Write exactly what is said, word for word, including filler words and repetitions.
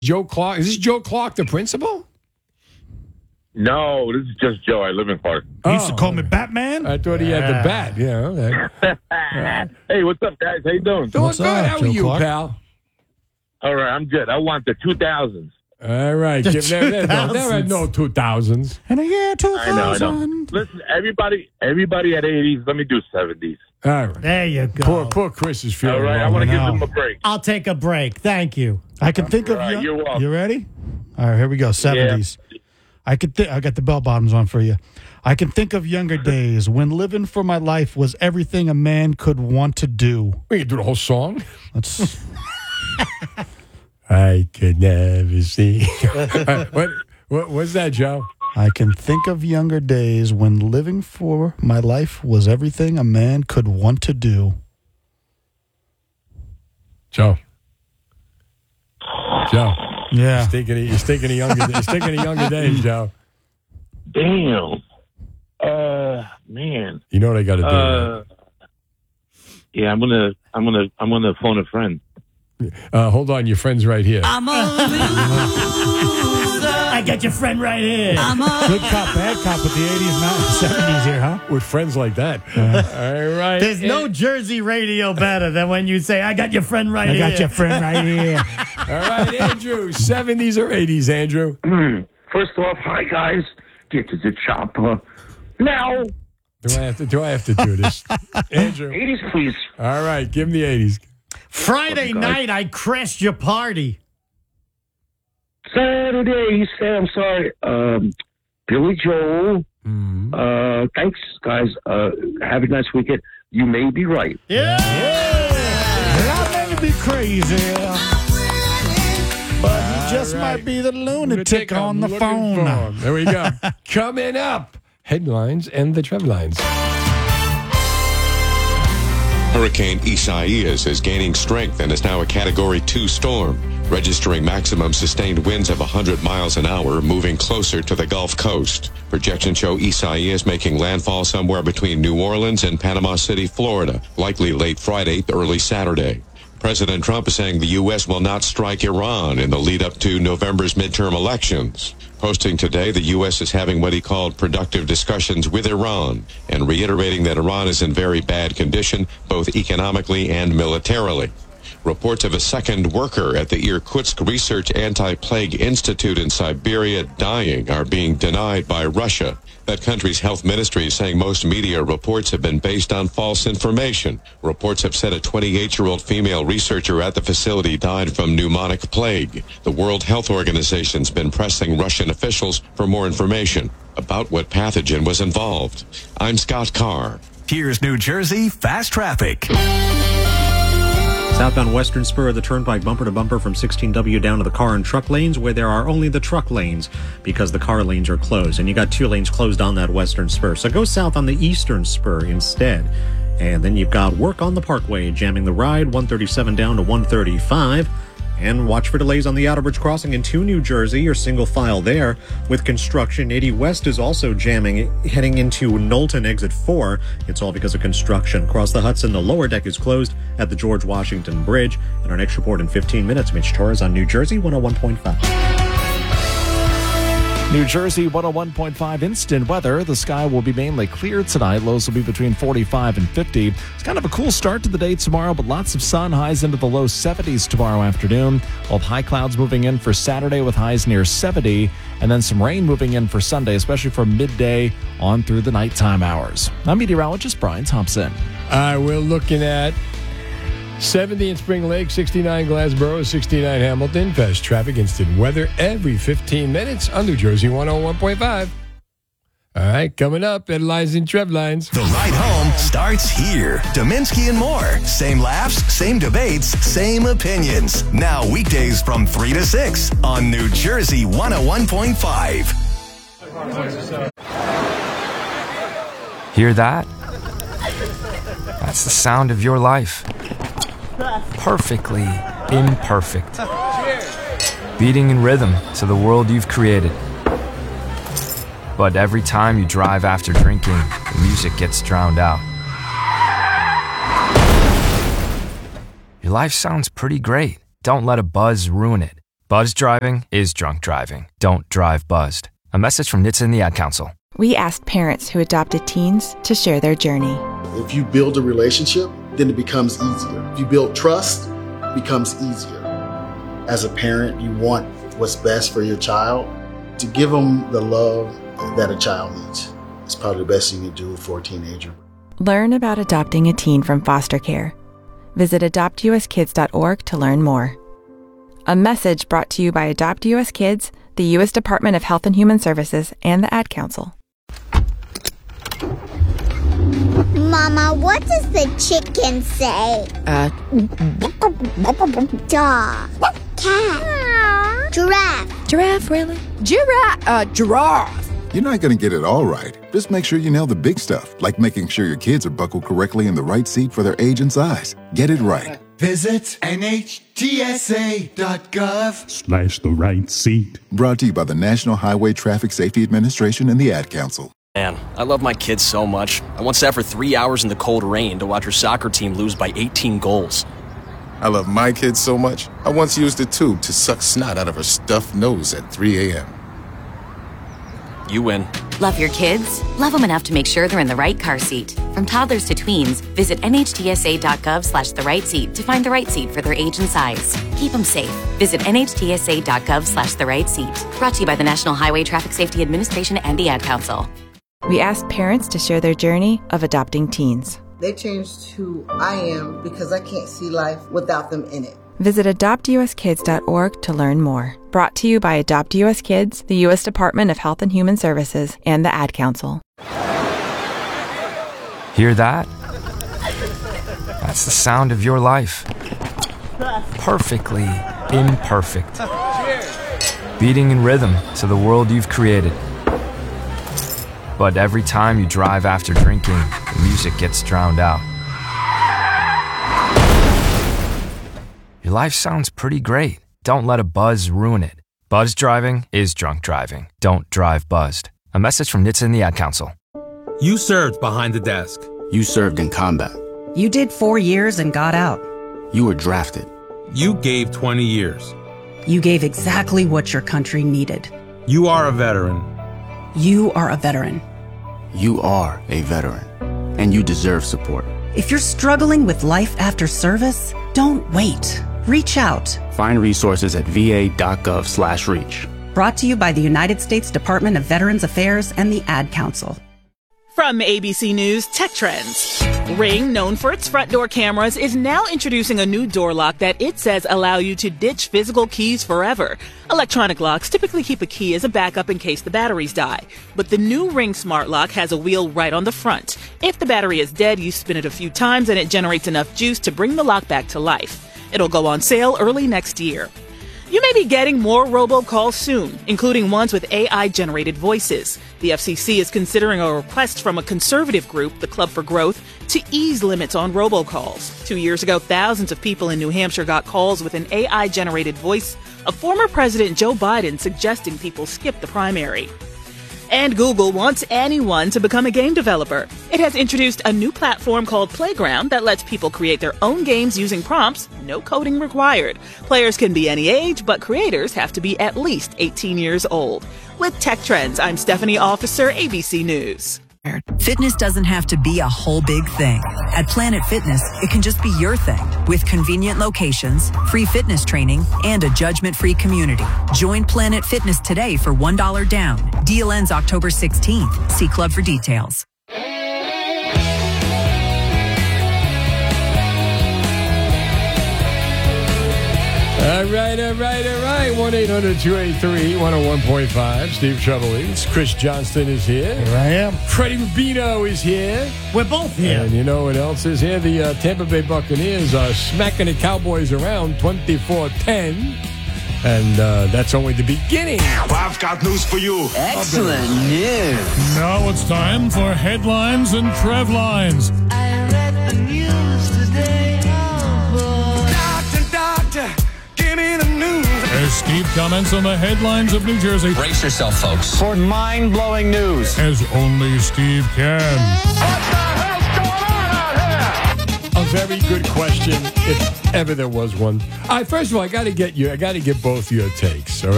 Joe Clark. Is this Joe Clark, the principal? No, this is just Joe. I live in Clark. He used to call me Batman. I thought he had the bat. Yeah. Okay. Hey, what's up, guys? How you doing? Doing What's good. up, How are Joe you, Clark? pal? All right, I'm good. I want the two thousands. All right. The Give, there, there, no, there are two thousands. no two thousands. In the year two I know, I know. thousand. Listen, everybody, everybody at eighties, let me do seventies. All right. There you go. Poor, poor Chris is feeling All right, I lonely. want to give now. them a break. I'll take a break. Thank you. I can think All of right, young- you're welcome. You ready? All right, here we go. seventies. I could think. I got the bell bottoms on for you. I can think of younger days when living for my life was everything a man could want to do. We can do the whole song. Let's. I could never see. what, what? What's that, Joe? I can think of younger days when living for my life was everything a man could want to do. Joe. Joe. Yeah. He's thinking. Of, he's thinking of younger. He's thinking of younger days, Joe. Damn. Uh, man. You know what I got to do. Uh, yeah, I'm gonna, I'm gonna, I'm gonna phone a friend. Uh, hold on, your friend's right here. I'm a loser. I got your friend right here. I'm a Good cop, bad cop with the eighties, not seventies here, huh? With friends like that. All right. There's no Jersey radio better than when you say, I got your friend right I here. got your friend right here. All right, Andrew. seventies or eighties, Andrew? First off, hi guys. Get to the chopper. Now, Do I have to? Do I have to do this, Andrew? eighties, please. All right, give him the eighties. Friday night, I crashed your party. Saturday, you say, I'm sorry. Um, Billy Joel. Mm-hmm. Uh, thanks, guys. Uh, have a nice weekend. You may be right. Yeah. I may be crazy, but you just right. might be the lunatic on the I'm phone. looking for him. There we go. Coming up, headlines and the trend lines. Hurricane Isaias is gaining strength and is now a Category two storm, registering maximum sustained winds of one hundred miles an hour, moving closer to the Gulf Coast. Projections show Isaias making landfall somewhere between New Orleans and Panama City, Florida, likely late Friday, early Saturday. President Trump is saying the U S will not strike Iran in the lead up to November's midterm elections. Posting today, the U S is having what he called productive discussions with Iran and reiterating that Iran is in very bad condition, both economically and militarily. Reports of a second worker at the Irkutsk Research Anti-Plague Institute in Siberia dying are being denied by Russia. That country's health ministry is saying most media reports have been based on false information. Reports have said a twenty-eight-year-old female researcher at the facility died from pneumonic plague. The World Health Organization's been pressing Russian officials for more information about what pathogen was involved. I'm Scott Carr. Here's New Jersey Fast Traffic. Southbound Western Spur of the Turnpike bumper to bumper from sixteen W down to the car and truck lanes, where there are only the truck lanes because the car lanes are closed. And you got two lanes closed on that Western Spur. So go south on the Eastern Spur instead. And then you've got work on the Parkway, jamming the ride, one thirty-seven down to one thirty-five. And watch for delays on the Outerbridge Crossing into New Jersey. Your single file there with construction. eighty West is also jamming, heading into Knowlton exit four. It's all because of construction. Across the Hudson, the lower deck is closed at the George Washington Bridge. And our next report in fifteen minutes, Mitch Torres on New Jersey one oh one point five. New Jersey one oh one point five instant weather. The sky will be mainly clear tonight. Lows will be between forty-five and fifty. It's kind of a cool start to the day tomorrow, but lots of sun. Highs into the low seventies tomorrow afternoon. We'll have high clouds moving in for Saturday with highs near seventy. And then some rain moving in for Sunday, especially from midday on through the nighttime hours. I'm meteorologist Brian Thompson. Uh, we're looking at seventy in Spring Lake, sixty-nine Glassboro, sixty-nine Hamilton. Fast traffic, instant weather every fifteen minutes on New Jersey one oh one point five. All right, coming up, headlines and trend lines. The ride home starts here. Dominski and more. Same laughs, same debates, same opinions. Now weekdays from three to six on New Jersey one oh one point five. Hear that? That's the sound of your life. Perfectly imperfect. Beating in rhythm to the world you've created. But every time you drive after drinking, the music gets drowned out. Your life sounds pretty great. Don't let a buzz ruin it. Buzz driving is drunk driving. Don't drive buzzed. A message from N H T S A and the Ad Council. We asked parents who adopted teens to share their journey. If you build a relationship, then it becomes easier. If you build trust, it becomes easier. As a parent, you want what's best for your child. To give them the love that a child needs. It's probably the best thing you do for a teenager. Learn about adopting a teen from foster care. Visit adopt u s kids dot org to learn more. A message brought to you by Adopt U S Kids, the U S Department of Health and Human Services, and the Ad Council. Mama, what does the chicken say? Uh, Dog. Cat. Giraffe. Giraffe, really? Giraffe. Uh, giraffe. You're not going to get it all right. Just make sure you nail the big stuff, like making sure your kids are buckled correctly in the right seat for their age and size. Get it right. Visit N H T S A dot gov Slash the right seat. Brought to you by the National Highway Traffic Safety Administration and the Ad Council. Man, I love my kids so much. I once sat for three hours in the cold rain to watch her soccer team lose by eighteen goals. I love my kids so much, I once used a tube to suck snot out of her stuffed nose at three a.m. You win. Love your kids? Love them enough to make sure they're in the right car seat. From toddlers to tweens, visit N H T S A dot gov slash the right seat to find the right seat for their age and size. Keep them safe. Visit N H T S A dot gov slash the right seat. Brought to you by the National Highway Traffic Safety Administration and the Ad Council. We asked parents to share their journey of adopting teens. They changed who I am because I can't see life without them in it. Visit adopt u s kids dot org to learn more. Brought to you by Adopt U S Kids, the U S Department of Health and Human Services, and the Ad Council. Hear that? That's the sound of your life. Perfectly imperfect. Beating in rhythm to the world you've created. But every time you drive after drinking, the music gets drowned out. Your life sounds pretty great. Don't let a buzz ruin it. Buzz driving is drunk driving. Don't drive buzzed. A message from N H T S A and the Ad Council. You served behind the desk. You served in combat. You did four years and got out. You were drafted. You gave twenty years. You gave exactly what your country needed. You are a veteran. You are a veteran. You are a veteran. And you deserve support. If you're struggling with life after service, don't wait. Reach out. Find resources at V A dot gov slash reach. Brought to you by the United States Department of Veterans Affairs and the Ad Council. From A B C News Tech Trends. Ring, known for its front door cameras, is now introducing a new door lock that it says allow you to ditch physical keys forever. Electronic locks typically keep a key as a backup in case the batteries die. But the new Ring Smart Lock has a wheel right on the front. If the battery is dead, you spin it a few times and it generates enough juice to bring the lock back to life. It'll go on sale early next year. You may be getting more robocalls soon, including ones with A I-generated voices. The F C C is considering a request from a conservative group, the Club for Growth, to ease limits on robocalls. Two years ago, thousands of people in New Hampshire got calls with an A I-generated voice of former President Joe Biden suggesting people skip the primary. And Google wants anyone to become a game developer. It has introduced a new platform called Playground that lets people create their own games using prompts, no coding required. Players can be any age, but creators have to be at least eighteen years old. With Tech Trends, I'm Stephanie Officer, A B C News. Fitness doesn't have to be a whole big thing. At Planet Fitness, it can just be your thing. With convenient locations, free fitness training, and a judgment-free community. Join Planet Fitness today for one dollar down. Deal ends October sixteenth. See Club for details. All right, all right, all right. one eight hundred two eight three one oh one point five. Steve Trevelise. Chris Johnston is here. Here I am. Freddie Rubino is here. We're both here. And you know what else is here? The uh, Tampa Bay Buccaneers are smacking the Cowboys around twenty-four ten. And uh, that's only the beginning. Well, I've got news for you. Excellent news. Now it's time for headlines and Trev lines. I read the news today. Oh, doctor, doctor, give me the news. As Steve comments on the headlines of New Jersey. Brace yourself, folks, for mind-blowing news. As only Steve can. What the hell's going on out here? A very good question, if ever there was one. All right, first of all, I got to get you. I got to get both your takes. All right?